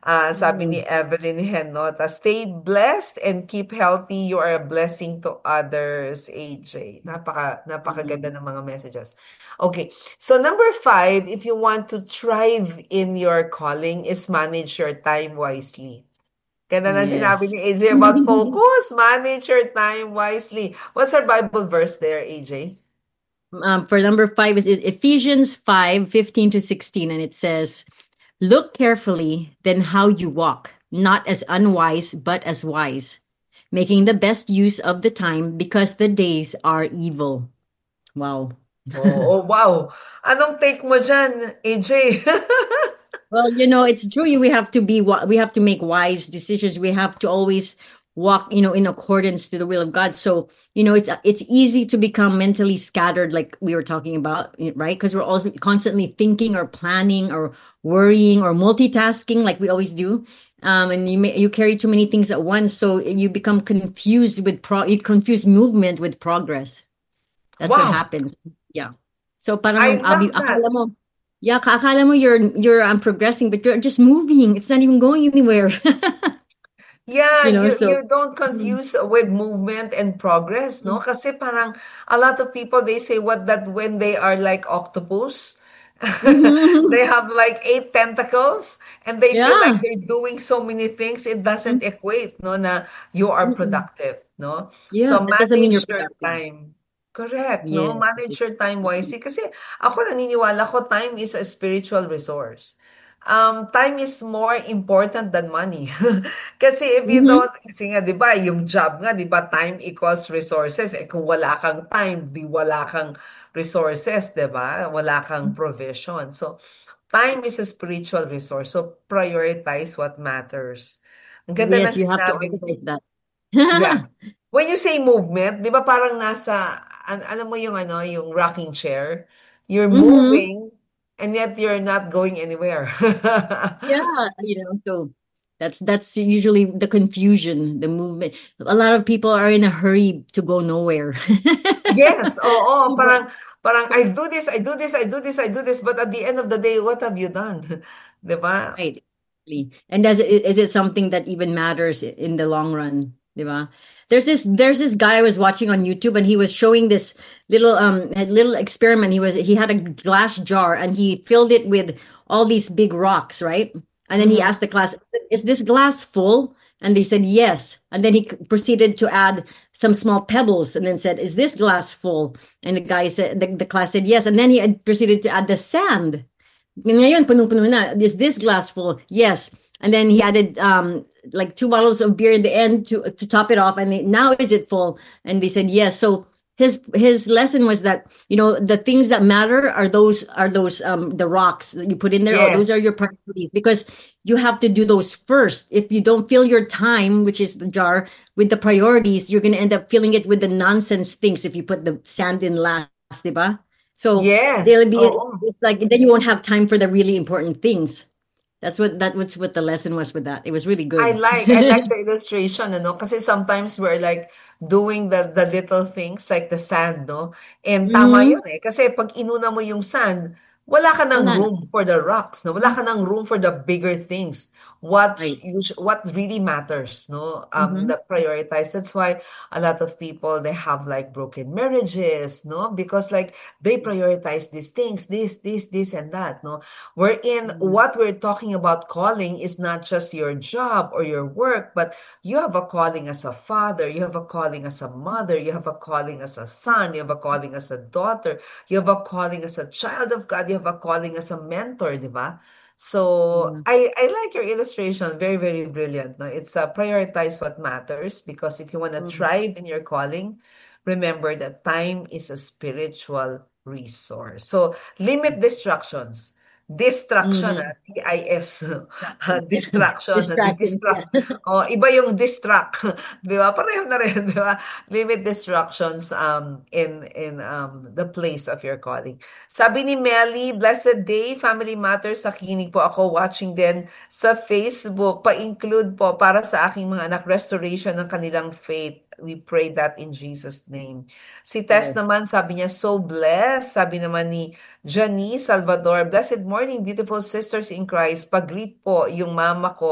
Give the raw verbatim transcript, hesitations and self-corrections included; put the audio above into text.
Ah, sabi ni Mm. Evelyn Henota, stay blessed and keep healthy. You are a blessing to others, A J. Napaka, napakaganda Mm. ng mga messages. Okay, so number five, if you want to thrive in your calling, is manage your time wisely. Ganda na sinabi Yes. ni A J about focus, manage your time wisely. What's our Bible verse there, A J? Um, for number five is is Ephesians five fifteen to sixteen, and it says, look carefully then how you walk, not as unwise, but as wise, making the best use of the time because the days are evil. Wow. Oh, oh, wow. Anong take mo dyan, A J? Well, you know, it's true. We have to be, wi- we have to make wise decisions. We have to always walk, you know, in accordance to the will of God. So, you know, it's it's easy to become mentally scattered, like we were talking about, right? Because we're also constantly thinking or planning or worrying or multitasking, like we always do. Um, and you may, you carry too many things at once, so you become confused with pro. You confuse movement with progress. That's what Wow, happens. Yeah. So I parang abi love that. akala mo, yeah, ka- akala mo you're you're um, progressing, but you're just moving. It's not even going anywhere. Yeah, you know, you so you don't Mhm. confuse with movement and progress, no? Kasi parang a lot of people they say what that when they are like octopus, they Mhm. have like eight tentacles and they feel like Yeah. they're doing so many things. It doesn't equate, no, na you are Mm-mm. productive, no? Yeah, So that doesn't mean you're manage your productive. time. Correct, no? Yes. Manage your time wisely. Kasi ako naniniwala ko time is a spiritual resource. Um, time is more important than money. Kasi if you Mm-hmm. don't, kasi nga, di ba, yung job nga, di ba, time equals resources. Eh, kung wala kang time, di wala kang resources, di ba? Wala kang provision. So, time is a spiritual resource. So, prioritize what matters. Ang ganda ng Yes, you have to sinabi mo. organize that. Yeah. When you say movement, 'di ba parang nasa an alam mo yung ano, yung rocking chair, you're Mm-hmm. moving and yet you're not going anywhere. Yeah, you know, so that's that's usually the confusion, the movement. A lot of people are in a hurry to go nowhere. Yes, oo, Diba? parang parang I do this, I do this, I do this, I do this, but at the end of the day, what have you done? 'Di ba? Right. Exactly. And does it, is it something that even matters i- in the long run? Diba? There's this there's this guy I was watching on YouTube, and he was showing this little um a little experiment. He was he had a glass jar, and he filled it with all these big rocks, right? And then he Mhm. asked the class, "Is this glass full?" And they said yes. And then he c- proceeded to add some small pebbles, and then said, "Is this glass full?" And the guy said the, the class said yes. And then he had proceeded to add the sand. Ngayon, punong-puno na. Is this glass full? Yes. And then he added um like two bottles of beer in the end to to top it off. And they, now is it full? And they said yes. So his his lesson was that, you know, the things that matter are those are those um the rocks that you put in there. Oh, those are Yes. your priorities, because you have to do those first. If you don't fill your time, which is the jar, with the priorities, you're gonna end up filling it with the nonsense things if you put the sand in last, diba? So Yes. they'll be Oo. it's like then you won't have time for the really important things. That's what that was what the lesson was with that. It was really I good. like I like the illustration, ano, kasi sometimes we're like doing the the little things like the sand, no? And tama Mm-hmm. yun eh. Kasi pag inuna mo yung sand, wala ka ng Wala na. room for the rocks, no? Wala ka ng room for the bigger things. What Right. you sh- what really matters, no? Um, Mm-hmm. that prioritize. That's why a lot of people they have like broken marriages, no? Because like they prioritize these things, this, this, this, and that, no? Wherein what we're talking about calling is not just your job or your work, but you have a calling as a father, you have a calling as a mother, you have a calling as a son, you have a calling as a daughter, you have a calling as a child of God, you have a calling as a mentor, di ba? So Yeah. I I like your illustration, very very brilliant. No, it's uh, prioritize what matters because if you want to Mm. thrive in your calling, remember that time is a spiritual resource. So limit distractions. Distraction, Mm-hmm. ah, D I S. Distractions. Yeah. Distraction, Distractions. Yeah. di-distract. Oh, iba yung distract. Di ba? Pareho na rin, di ba? Limit distractions um, in in um, the place of your calling. Sabi ni Melly, blessed day, Family Matters, nakikinig po ako, watching din sa Facebook. Pa-include po para sa aking mga anak, restoration ng kanilang faith. We pray that in Jesus' name. Si Tess Yes. naman, sabi niya, so blessed. Sabi naman ni Janice Salvador, blessed morning, beautiful sisters in Christ. Pag-greet po yung mama ko